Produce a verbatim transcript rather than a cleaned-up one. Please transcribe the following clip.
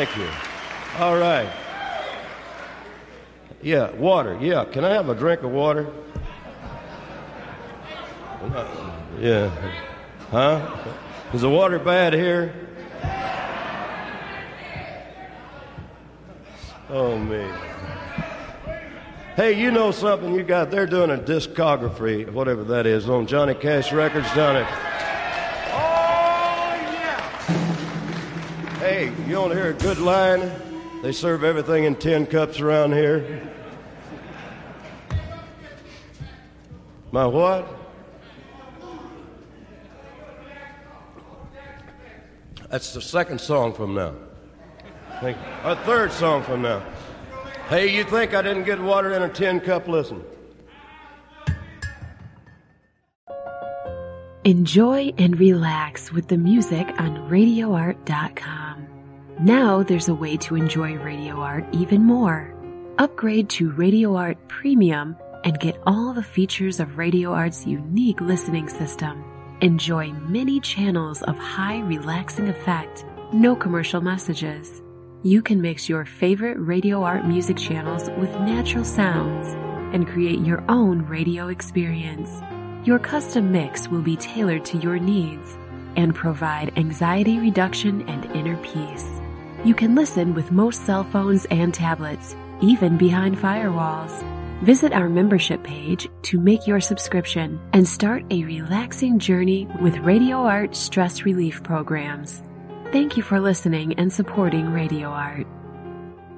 Thank you. All right. Yeah, water. Yeah, can I have a drink of water? Yeah. Huh? Is the water bad here? Oh, man. Hey, you know something you got? They're doing a discography, whatever that is, on Johnny Cash Records down at... Oh, yeah! Hey, you want to hear a good line? They serve everything in tin cups around here. My what? That's the second song from now. Think, a third song from now. Hey, you think I didn't get water in a tin cup? Listen. Enjoy and relax with the music on radio art dot com. Now there's a way to enjoy Radio Art even more. Upgrade to Radio Art Premium and get all the features of Radio Art's unique listening system. Enjoy many channels of high relaxing effect, no commercial messages. You can mix your favorite Radio Art music channels with natural sounds and create your own radio experience. Your custom mix will be tailored to your needs and provide anxiety reduction and inner peace. You can listen with most cell phones and tablets, even behind firewalls. Visit our membership page to make your subscription and start a relaxing journey with Radio Art stress relief programs. Thank you for listening and supporting Radio Art.